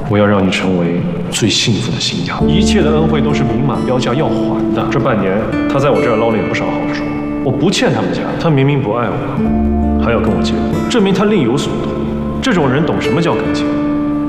我要让你成为最幸福的新娘，一切的恩惠都是明码标价要还的。这半年，他在我这儿捞了也不少好处，我不欠他们家。他明明不爱我，还要跟我结婚，证明他另有所图。这种人懂什么叫感情？